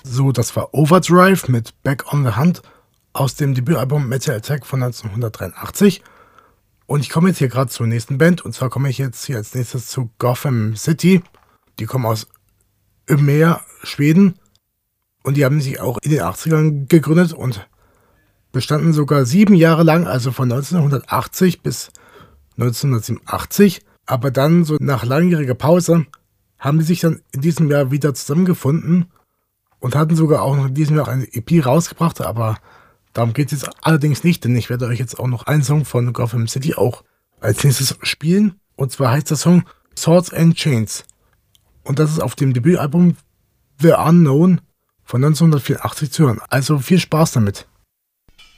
So, das war Overdrive mit Back on the Hunt aus dem Debütalbum Metal Attack von 1983. Und ich komme jetzt hier gerade zur nächsten Band. Und zwar komme ich jetzt hier als nächstes zu Gotham City. Die kommen aus Umeå, Schweden. Und die haben sich auch in den 80ern gegründet und bestanden sogar 7 Jahre lang, also von 1980 bis 1987. Aber dann, so nach langjähriger Pause, haben die sich dann in diesem Jahr wieder zusammengefunden und hatten sogar auch noch in diesem Jahr eine EP rausgebracht, aber darum geht es jetzt allerdings nicht, denn ich werde euch jetzt auch noch einen Song von Gotham City auch als nächstes spielen. Und zwar heißt der Song Swords and Chains. Und das ist auf dem Debütalbum The Unknown von 1984 zu hören. Also viel Spaß damit.